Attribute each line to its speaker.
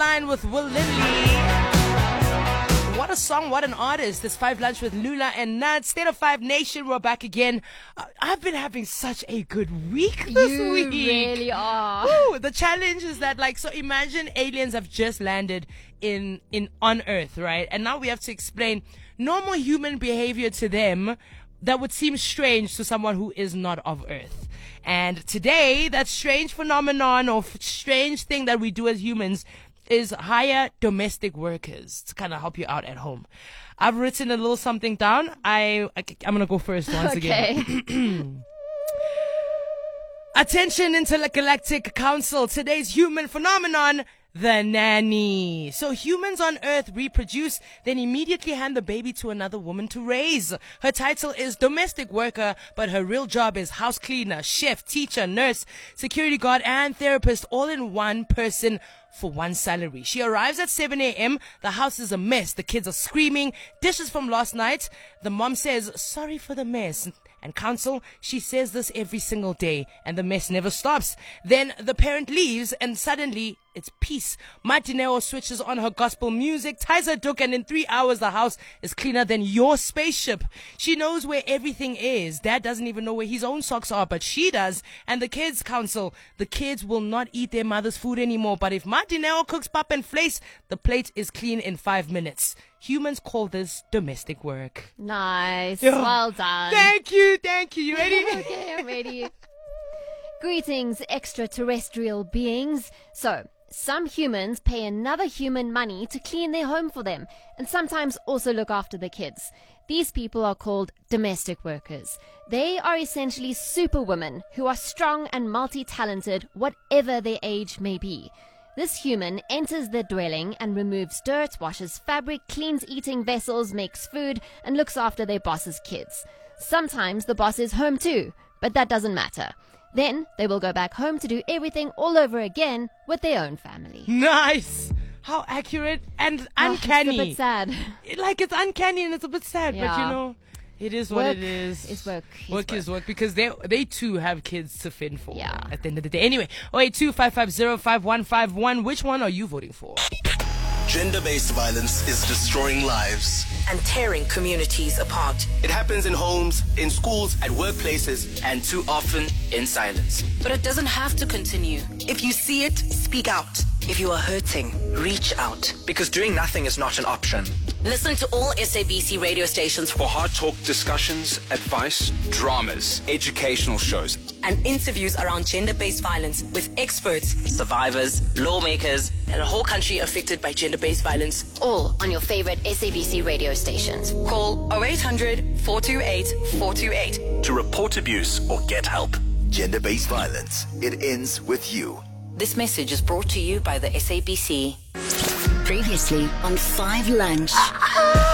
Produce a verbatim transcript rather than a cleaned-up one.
Speaker 1: Line with Will Lindley. What a song, what an artist. It's Five Lunch with Lula and Nat. State of Five Nation, we're back again. Uh, I've been having such a good week this
Speaker 2: you
Speaker 1: week.
Speaker 2: You really are.
Speaker 1: Ooh, the challenge is that, like, so imagine aliens have just landed in, in on Earth, right? And now we have to explain normal human behavior to them that would seem strange to someone who is not of Earth. And today, that strange phenomenon or f- strange thing that we do as humans is hire domestic workers to kind of help you out at home. I've written a little something down. I, I I'm gonna go first once
Speaker 2: okay.
Speaker 1: again. Attention, Intergalactic Council. Today's human phenomenon: the nanny. So humans on Earth reproduce, then immediately hand the baby to another woman to raise. Her title is domestic worker, but her real job is house cleaner, chef, teacher, nurse, security guard, and therapist, all in one person for one salary. She arrives at seven a.m. The house is a mess. The kids are screaming. Dishes from last night. The mom says, sorry for the mess. And counsel, she says this every single day, and the mess never stops. Then the parent leaves, and suddenly it's peace. Martineo switches on her gospel music, ties her duck, and in three hours the house is cleaner than your spaceship. She knows where everything is. Dad doesn't even know where his own socks are, but she does. And the kids counsel, the kids will not eat their mother's food anymore, but if Martineo cooks pap and vlees, the plate is clean in five minutes. Humans call this domestic work.
Speaker 2: Nice.
Speaker 1: Yeah.
Speaker 2: Well done.
Speaker 1: Thank you, thank you. You ready?
Speaker 2: Okay, I'm ready. Greetings, extraterrestrial beings. So, some humans pay another human money to clean their home for them, and sometimes also look after the kids. These people are called domestic workers. They are essentially superwomen who are strong and multi-talented, whatever their age may be. This human enters the dwelling and removes dirt, washes fabric, cleans eating vessels, makes food, and looks after their boss's kids. Sometimes the boss is home too, but that doesn't matter. Then they will go back home to do everything all over again with their own family.
Speaker 1: Nice! How accurate and uncanny.
Speaker 2: Oh, it's a bit sad.
Speaker 1: Like, it's uncanny and it's a bit sad,
Speaker 2: Yeah.
Speaker 1: but you know, it is what
Speaker 2: Work
Speaker 1: it is.
Speaker 2: is work is
Speaker 1: Work is
Speaker 2: work.
Speaker 1: work because they they too have kids to fend for.
Speaker 2: Yeah.
Speaker 1: At the end of the day. Anyway, oh eight two five five zero five one five one. Which one are you voting for?
Speaker 3: Gender-based violence is destroying lives
Speaker 4: and tearing communities apart.
Speaker 3: It happens in homes, in schools, at workplaces, and too often in silence.
Speaker 4: But it doesn't have to continue. If you see it, speak out. If you are hurting, reach out.
Speaker 5: Because doing nothing is not an option.
Speaker 4: Listen to all S A B C radio stations
Speaker 5: For hard talk discussions, advice, dramas, educational shows,
Speaker 4: and interviews around gender-based violence with experts, survivors, lawmakers, and a whole country affected by gender-based violence.
Speaker 6: All on your favorite S A B C radio stations.
Speaker 4: Call oh eight hundred, four two eight, four two eight.
Speaker 3: To report abuse or get help. Gender-based violence. It ends with you.
Speaker 4: This message is brought to you by the S A B C.
Speaker 6: Previously on Five Lunch.